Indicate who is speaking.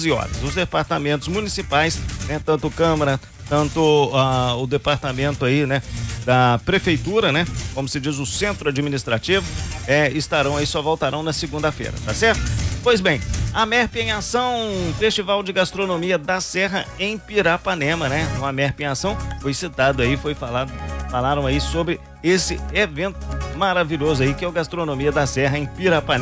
Speaker 1: 11 horas. Os departamentos municipais, né, tanto Câmara, tanto o departamento aí, né, da prefeitura, né, como se diz, o centro administrativo, estarão aí, só voltarão na segunda-feira, tá certo? Pois bem, a Amerp em Ação, Festival de Gastronomia da Serra em Pirapanema, né? No Amerp em Ação foi citado aí, falaram aí sobre esse evento maravilhoso aí, que é o Gastronomia da Serra em Pirapanema.